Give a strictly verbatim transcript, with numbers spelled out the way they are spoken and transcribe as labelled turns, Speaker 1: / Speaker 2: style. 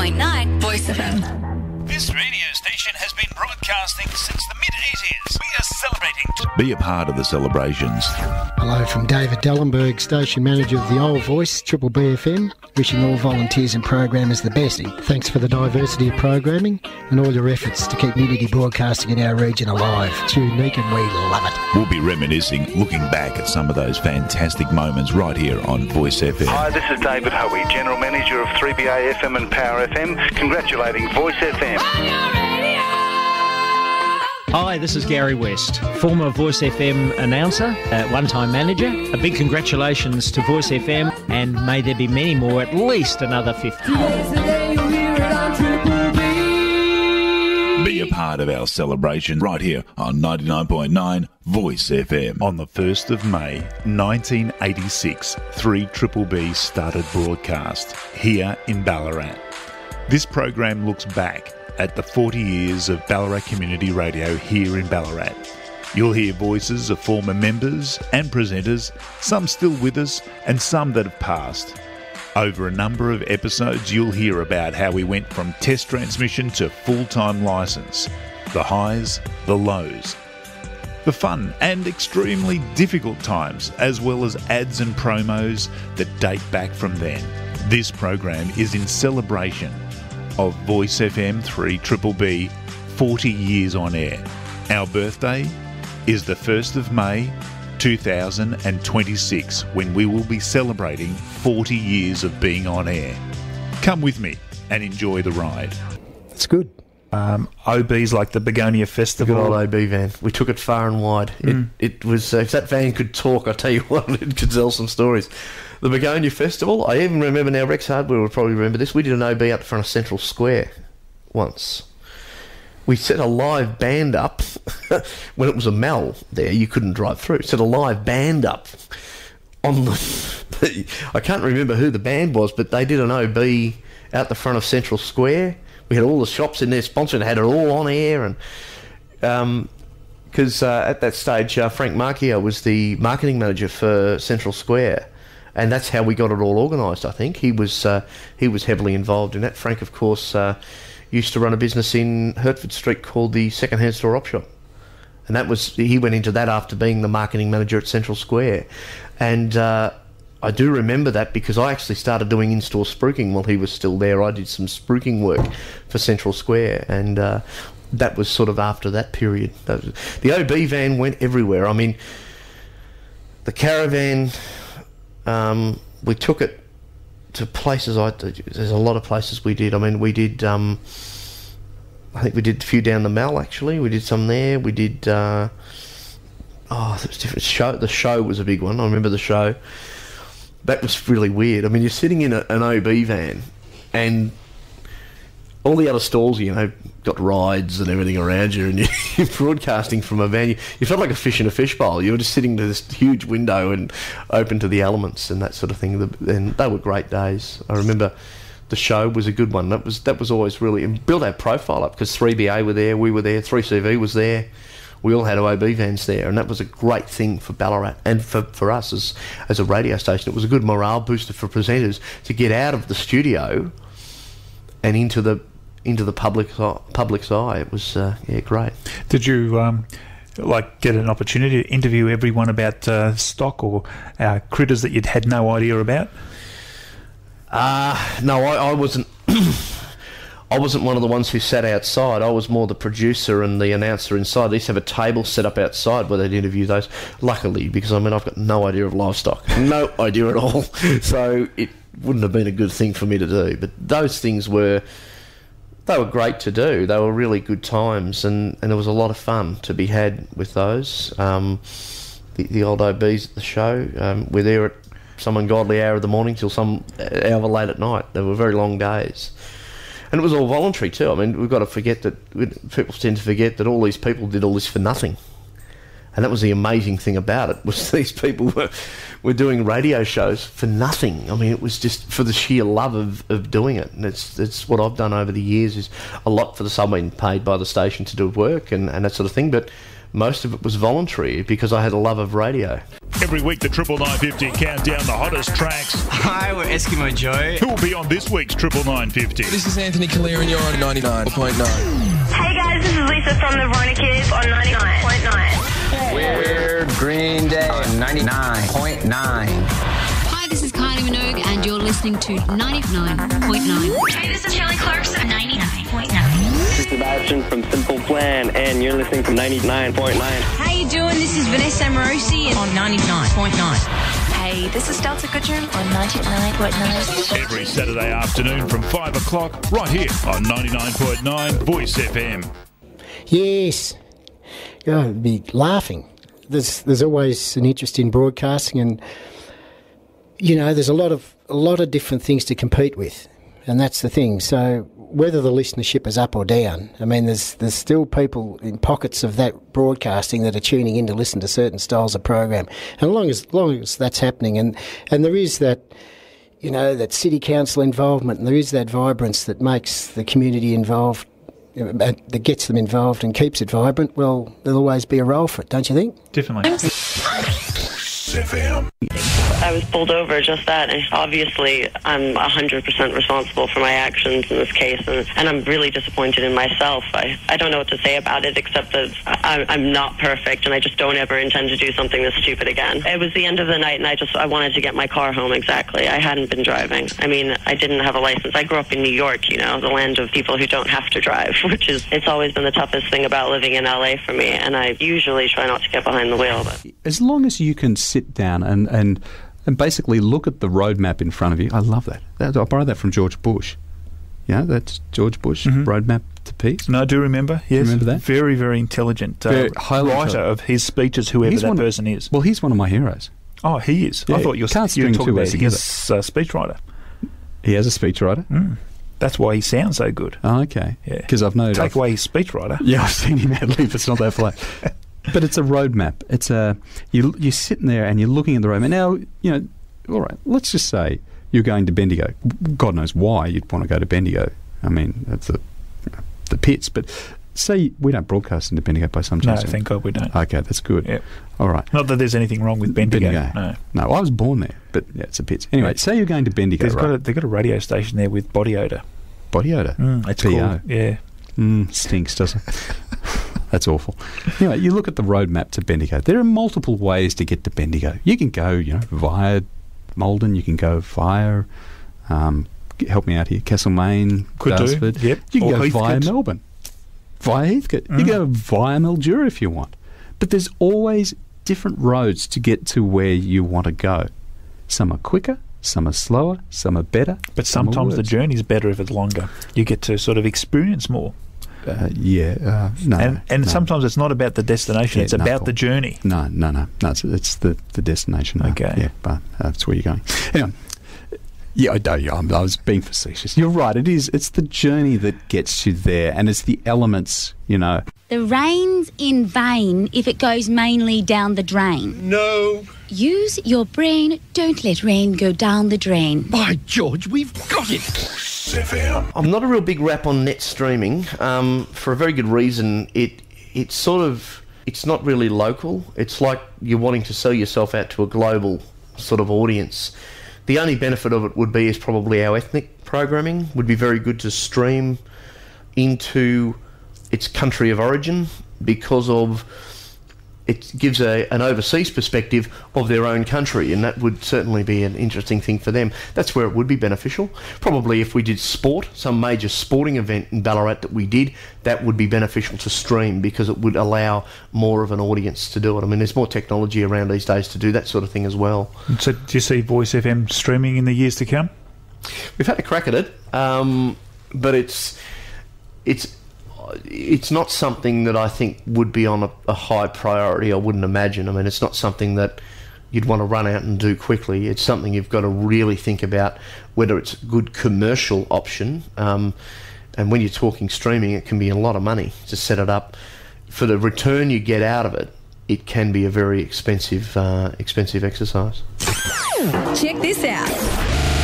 Speaker 1: point nine Voice F M.
Speaker 2: This radio station has been broadcasting since the mid-eighties. We are celebrating.
Speaker 3: Be a part of the celebrations.
Speaker 4: Hello from David Dellenberg, Station Manager of the Old Voice, Triple B F M, wishing all volunteers and programmers the best. Thanks for the diversity of programming and all your efforts to keep community broadcasting in our region alive. It's unique and we love it.
Speaker 3: We'll be reminiscing, looking back at some of those fantastic moments right here on Voice F M.
Speaker 5: Hi, this is David Hoey, General Manager of three B A F M and Power F M, congratulating Voice F M.
Speaker 6: Hi, this is Gary West, former Voice F M announcer, uh, one-time manager. A big congratulations to Voice F M, and may there be many more, at least another fifty.
Speaker 3: Be a part of our celebration right here on ninety-nine point nine Voice F M.
Speaker 7: On the first of May nineteen eighty-six, three B B started broadcast here in Ballarat. This program looks back at the forty years of Ballarat Community Radio here in Ballarat. You'll hear voices of former members and presenters, some still with us and some that have passed. Over a number of episodes, you'll hear about how we went from test transmission to full-time licence, the highs, the lows, the fun and extremely difficult times, as well as ads and promos that date back from then. This program is in celebration of Voice F M three B B forty years on air. Our birthday is the first of May two thousand twenty-six, when we will be celebrating forty years of being on air. Come with me and enjoy the ride.
Speaker 4: It's good.
Speaker 8: Um, O B's like the Begonia Festival.
Speaker 9: The good old O B van. We took it far and wide. Mm. It, it was uh, if that van could talk, I tell you what, it could tell some stories. The Begonia Festival, I even remember now, Rex Hardware will probably remember this, we did an O B up the front of Central Square once. We set a live band up, when it was a mall there, you couldn't drive through, set a live band up on the, I can't remember who the band was, but they did an O B out the front of Central Square. We had all the shops in there sponsored, had it all on air, and um, because uh, at that stage, uh, Frank Marchio was the marketing manager for Central Square. And that's how we got it all organised, I think. He was uh, he was heavily involved in that. Frank, of course, uh, used to run a business in Hertford Street called the Second Hand Store Op Shop. And that was he went into that after being the marketing manager at Central Square. And uh, I do remember that because I actually started doing in-store spruiking while he was still there. I did some spruiking work for Central Square, and uh, that was sort of after that period. That was, the O B van went everywhere. I mean, the caravan... Um, we took it to places. I there's a lot of places we did. I mean, we did. Um, I think we did a few down the Mall. Actually, we did some there. We did. Uh, oh, it was different. Show the show was a big one. I remember the show. That was really weird. I mean, you're sitting in a, an O B van, and all the other stalls, you know, got rides and everything around you, and you're broadcasting from a van. You, you felt like a fish in a fishbowl. You were just sitting to this huge window and open to the elements and that sort of thing. And they were great days. I remember the show was a good one. That was that was always really... And built our profile up because three B A were there, we were there, three C V was there. We all had O B vans there, and that was a great thing for Ballarat and for, for us as, as a radio station. It was a good morale booster for presenters to get out of the studio and into the... into the public public's eye. It was uh, yeah great.
Speaker 8: Did you um, like get an opportunity to interview everyone about uh, stock or uh, critters that you'd had no idea about?
Speaker 9: Uh no, I, I wasn't. I wasn't one of the ones who sat outside. I was more the producer and the announcer inside. They used to have a table set up outside where they'd interview those. Luckily, because I mean I've got no idea of livestock, no idea at all. So it wouldn't have been a good thing for me to do. But those things were. They were great to do. They were really good times, and, and there was a lot of fun to be had with those. Um, the, the old O Bs at the show, um, we're there at some ungodly hour of the morning till some hour late at night. They were very long days. And it was all voluntary too. I mean, we've got to forget that, people tend to forget that all these people did all this for nothing. And that was the amazing thing about it, was these people were, were doing radio shows for nothing. I mean, it was just for the sheer love of, of doing it. And it's, it's what I've done over the years, is a lot for the sum being paid by the station to do work and, and that sort of thing. But most of it was voluntary because I had a love of radio.
Speaker 7: Every week, the Triple Nine Fifty count down the hottest tracks.
Speaker 1: Hi, we're Eskimo Joe.
Speaker 7: Who will be on this week's Triple Nine Fifty?
Speaker 10: This is Anthony Calera and you're on ninety-nine point nine.
Speaker 11: Hey guys, this is Lisa from the Verona Kids on ninety-nine point nine.
Speaker 12: We're Green Day on ninety-nine point nine.
Speaker 13: Hi, this is Kylie Minogue and you're listening to ninety-nine point nine.
Speaker 14: Hey, this is Kelly Clarkson, ninety-nine point nine.
Speaker 15: This is Sebastian from Simple Plan and you're listening to ninety-nine point nine.
Speaker 16: How you doing? This is Vanessa Morosi on ninety-nine point nine.
Speaker 17: Hey, this is Delta Goodrum on ninety-nine point nine.
Speaker 7: Every Saturday afternoon from five o'clock, right here on ninety-nine point nine Voice F M.
Speaker 4: Yes. Oh, I'd be laughing. There's there's always an interest in broadcasting, and you know, there's a lot of a lot of different things to compete with, and that's the thing. So whether the listenership is up or down, I mean, there's there's still people in pockets of that broadcasting that are tuning in to listen to certain styles of program, and as long as, as long as that's happening, and and there is that, you know, that city council involvement, and there is that vibrance that makes the community involved, that gets them involved and keeps it vibrant. Well, there'll always be a role for it, don't you think?
Speaker 8: Definitely.
Speaker 7: F M.
Speaker 18: I was pulled over, just that, and obviously I'm one hundred percent responsible for my actions in this case, and, and I'm really disappointed in myself. I, I don't know what to say about it except that I, I'm not perfect, and I just don't ever intend to do something this stupid again. It was the end of the night, and I just I wanted to get my car home, exactly. I hadn't been driving. I mean, I didn't have a license. I grew up in New York, you know, the land of people who don't have to drive, which is, it's always been the toughest thing about living in L A for me, and I usually try not to get behind the wheel. But
Speaker 19: as long as you can sit down and, and and basically look at the roadmap in front of you. I love that. that I borrowed that from George Bush. Yeah, that's George Bush,
Speaker 8: mm-hmm.
Speaker 19: Roadmap to Peace.
Speaker 8: No, I do remember, yes.
Speaker 19: Remember that?
Speaker 8: Very, very intelligent uh,
Speaker 19: very
Speaker 8: writer intelligent. of his speeches, whoever
Speaker 19: he's
Speaker 8: that
Speaker 19: one,
Speaker 8: person is.
Speaker 19: Well, he's one of my heroes.
Speaker 8: Oh, he is? Yeah, I thought you were,
Speaker 19: can't
Speaker 8: you were
Speaker 19: string
Speaker 8: talking
Speaker 19: two
Speaker 8: about
Speaker 19: together.
Speaker 8: his uh, speechwriter.
Speaker 19: He has a speechwriter?
Speaker 8: Mm. That's why he sounds so good.
Speaker 19: Oh, okay.
Speaker 8: Yeah.
Speaker 19: Because I've noticed.
Speaker 8: Take
Speaker 19: I've,
Speaker 8: away his speechwriter.
Speaker 19: Yeah, I've seen him ad lib. It's not that flat. But it's a roadmap. It's a you. You're sitting there and you're looking at the roadmap. Now, you know, all right. Let's just say you're going to Bendigo. God knows why you'd want to go to Bendigo. I mean, that's the the pits. But say we don't broadcast into Bendigo by some chance.
Speaker 8: No, thank God we don't.
Speaker 19: Okay, that's good.
Speaker 8: Yep.
Speaker 19: All right.
Speaker 8: Not that there's anything wrong with Bendigo.
Speaker 19: Bendigo.
Speaker 8: No.
Speaker 19: No, I was born there, but yeah, it's a pits. Anyway, yeah. Say you're going to Bendigo.
Speaker 8: There's
Speaker 19: right?
Speaker 8: got a, they've got a radio station there with body odour.
Speaker 19: Body odour?
Speaker 8: Mm, it's
Speaker 19: P O.
Speaker 8: cool. Yeah.
Speaker 19: Mm, stinks, doesn't it? That's awful. Anyway, you look at the roadmap to Bendigo. There are multiple ways to get to Bendigo. You can go, you know, via Malden. You can go via, um, help me out here, Castlemaine,
Speaker 8: Could
Speaker 19: Darsford.
Speaker 8: do. Yep.
Speaker 19: You can
Speaker 8: or
Speaker 19: go
Speaker 8: Heathcote.
Speaker 19: via Melbourne, via Heathcote. Mm. You can go via Mildura if you want. But there's always different roads to get to where you want to go. Some are quicker. Some are slower, some are better.
Speaker 8: But sometimes the journey's better if it's longer. You get to sort of experience more.
Speaker 19: Uh, yeah, uh, no.
Speaker 8: And, and
Speaker 19: no.
Speaker 8: sometimes it's not about the destination,
Speaker 19: Yeah,
Speaker 8: it's
Speaker 19: no,
Speaker 8: about
Speaker 19: Paul.
Speaker 8: the journey.
Speaker 19: No, no, no. no it's, it's the, the destination. No.
Speaker 8: Okay.
Speaker 19: Yeah, but uh, that's where you're going. Anyway, yeah, I know. Yeah, I was being facetious. You're right. It is. It's the journey that gets you there, and it's the elements, you know.
Speaker 13: The rain's in vain if it goes mainly down the drain.
Speaker 10: No.
Speaker 13: Use your brain. Don't let rain go down the drain.
Speaker 10: By George, we've got it.
Speaker 7: F M.
Speaker 9: I'm not a real big rap on net streaming um, for a very good reason. It it's sort of it's not really local. It's like you're wanting to sell yourself out to a global sort of audience. The only benefit of it would be is probably our ethnic programming would be very good to stream into its country of origin because of it gives a, an overseas perspective of their own country, and that would certainly be an interesting thing for them. That's where it would be beneficial. Probably if we did sport, some major sporting event in Ballarat that we did, that would be beneficial to stream because it would allow more of an audience to do it. I mean, there's more technology around these days to do that sort of thing as well.
Speaker 8: So do you see Voice F M streaming in the years to come?
Speaker 9: We've had a crack at it, um, but it's it's it's not something that I think would be on a, a high priority. I wouldn't imagine. I mean, it's not something that you'd want to run out and do quickly. It's something you've got to really think about whether it's a good commercial option. Um, and when you're talking streaming, it can be a lot of money to set it up. For the return you get out of it, it can be a very expensive, uh, expensive exercise.
Speaker 16: Check this out.